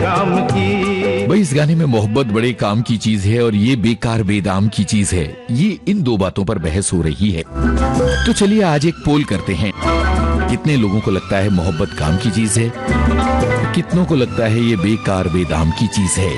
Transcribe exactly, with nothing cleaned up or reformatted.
काम की। भाई इस गाने में मोहब्बत बड़े काम की चीज है और ये बेकार बेदाम की चीज है। ये इन दो बातों पर बहस हो रही है। तो चलिए आज एक पोल करते हैं। कितने लोगों को लगता है मोहब्बत काम की चीज है, कितनों को लगता है ये बेकार बेदाम की चीज है।